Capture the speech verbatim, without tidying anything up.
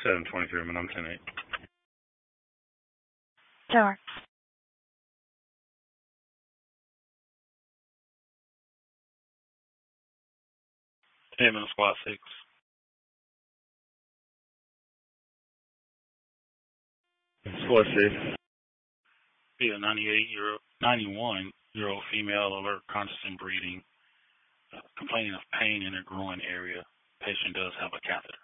seven twenty-three, man. I'm ten eight. Sure. Hey, man, squad six. Squad six. Be a ninety-eight year old, ninety-one year old female, alert, conscious and breathing, uh, complaining of pain in her groin area. Patient does have a catheter.